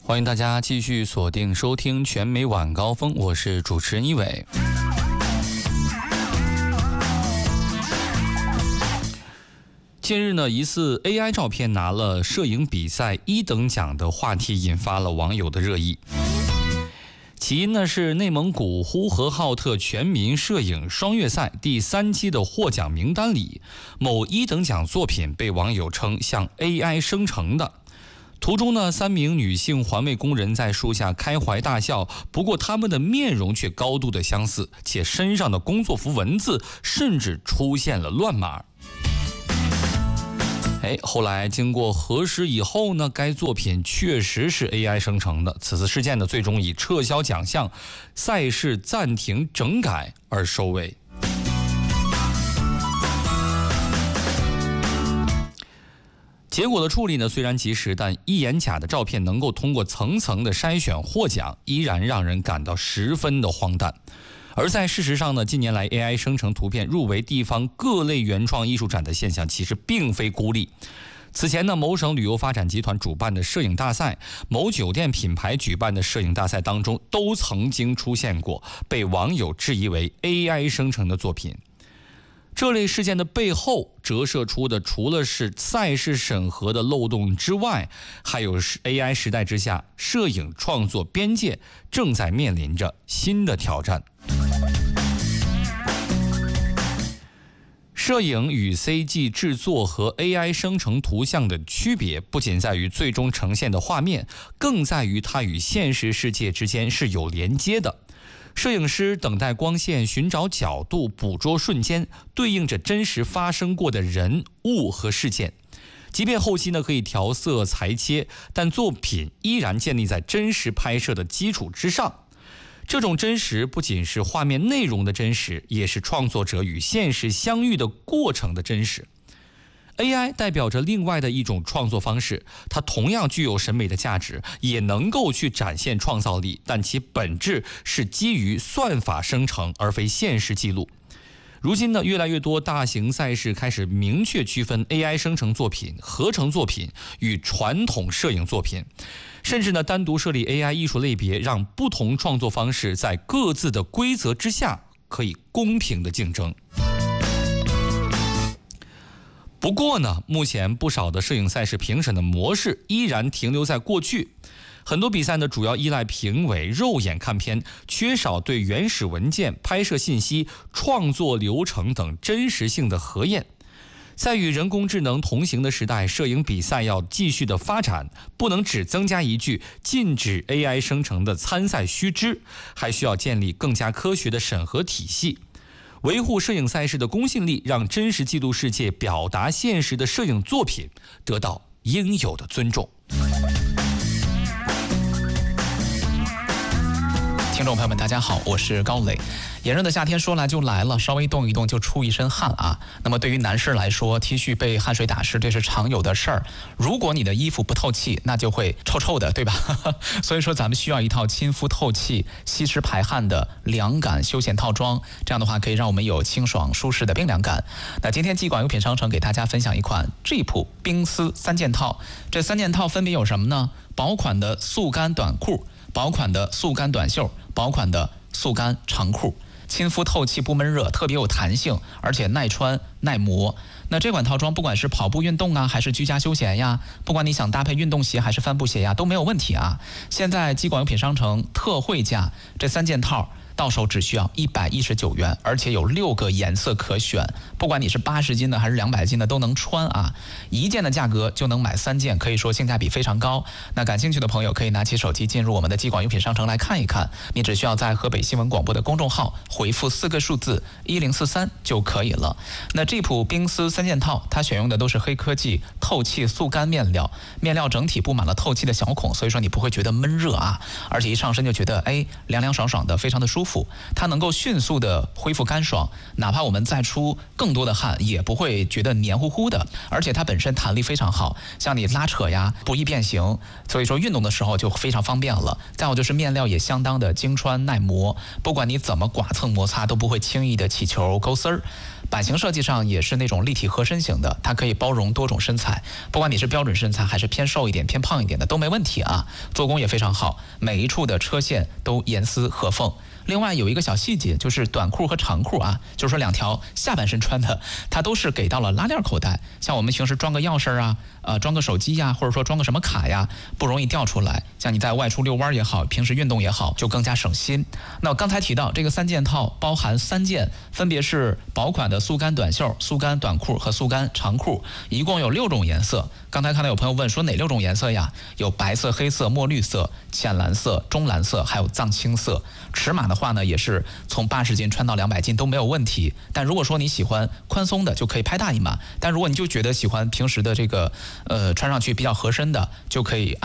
欢迎大家继续锁定收听全美晚高峰，我是主持人一伟。近日呢，疑似 AI 照片拿了摄影比赛1等奖的话题引发了网友的热议。起因呢是内蒙古呼和浩特全民摄影双月赛第3期的获奖名单里，某1等奖作品被网友称像 AI 生成的。图中呢，3名女性环卫工人在树下开怀大笑，不过她们的面容却高度的相似，且身上的工作服文字甚至出现了乱码。后来经过核实以后呢，该作品确实是 AI 生成的。此次事件呢，最终以撤销奖项、赛事暂停整改而收尾。结果的处理呢，虽然及时，但一眼假的照片能够通过层层的筛选获奖，依然让人感到十分的荒诞。而在事实上呢，近年来 AI 生成图片入围地方各类原创艺术展的现象其实并非孤立。此前呢，某省旅游发展集团主办的摄影大赛，某酒店品牌举办的摄影大赛当中，都曾经出现过被网友质疑为 AI 生成的作品。这类事件的背后折射出的，除了是赛事审核的漏洞之外，还有是 AI 时代之下，摄影创作边界正在面临着新的挑战。摄影与 CG 制作和 AI 生成图像的区别，不仅在于最终呈现的画面，更在于它与现实世界之间是有连接的。摄影师等待光线，寻找角度，捕捉瞬间，对应着真实发生过的人物和事件。即便后期呢可以调色裁切，但作品依然建立在真实拍摄的基础之上。这种真实不仅是画面内容的真实，也是创作者与现实相遇的过程的真实。AI 代表着另外的一种创作方式，它同样具有审美的价值，也能够去展现创造力，但其本质是基于算法生成，而非现实记录。如今呢，越来越多大型赛事开始明确区分 AI 生成作品、合成作品与传统摄影作品，甚至呢单独设立 AI 艺术类别，让不同创作方式在各自的规则之下可以公平的竞争。不过呢，目前不少的摄影赛事评审的模式依然停留在过去，很多比赛呢主要依赖评委肉眼看片，缺少对原始文件、拍摄信息、创作流程等真实性的核验。在与人工智能同行的时代，摄影比赛要继续的发展，不能只增加一句禁止 AI 生成的参赛须知，还需要建立更加科学的审核体系。维护摄影赛事的公信力，让真实记录世界、表达现实的摄影作品得到应有的尊重。 听众朋友们，大家好，我是高磊。炎热的夏天说来就来了，稍微动一动就出一身汗啊。那么对于男士来说，T 恤被汗水打湿，这是常有的事儿。如果你的衣服不透气，那就会臭臭的，对吧？所以说咱们需要一套亲肤透气、吸湿排汗的凉感休闲套装，这样的话可以让我们有清爽舒适的冰凉感。那今天季广优品商城给大家分享一款 Jeep 冰丝3件套，这3件套分别有什么呢？薄款的速干短裤、薄款的速干短袖、薄款的速干长裤，亲肤透气不闷热，特别有弹性，而且耐穿耐磨。那这款套装不管是跑步运动啊，还是居家休闲呀，不管你想搭配运动鞋还是帆布鞋呀，都没有问题啊。现在季广优品商城特惠价，这3件套到手只需要119元，而且有6个颜色可选，不管你是80斤的还是200斤的都能穿啊。1件的价格就能买3件，可以说性价比非常高。那感兴趣的朋友可以拿起手机进入我们的季广优品商城来看一看，你只需要在河北新闻广播的公众号回复4个数字1043就可以了。那这普冰丝3件套，它选用的都是黑科技透气速干面料，面料整体布满了透气的小孔，所以说你不会觉得闷热啊，而且一上身就觉得凉凉爽爽的，非常的舒服。 服，它能够迅速的恢复干爽，哪怕我们再出更多的汗，也不会觉得黏糊糊的。而且它本身弹力非常好，像你拉扯呀不易变形，所以说运动的时候就非常方便了。再有就是面料也相当的经穿耐磨，不管你怎么剐蹭摩擦都不会轻易的起球勾丝儿。版型设计上也是那种立体合身型的，它可以包容多种身材，不管你是标准身材还是偏瘦一点偏胖一点的都没问题啊。做工也非常好，每一处的车线都严丝合缝。另外有一个小细节，就是短裤和长裤啊，就是说两条下半身穿的，它都是给到了拉链口袋。像我们平时装个钥匙啊，装个手机呀，或者说装个什么卡呀，不容易掉出来。像你在外出遛弯也好，平时运动也好，就更加省心。那我刚才提到这个3件套包含3件，分别是薄款的速干短袖、速干短裤和速干长裤，一共有6种颜色。刚才看到有朋友问说哪6种颜色呀？有白色、黑色、墨绿色、浅蓝色、中蓝色，还有藏青色。尺码的话呢，也是从80斤穿到200斤都没有问题。但如果说你喜欢宽松的，就可以拍大一码；但如果你就觉得喜欢平时的这个穿上去比较合身的，就可以按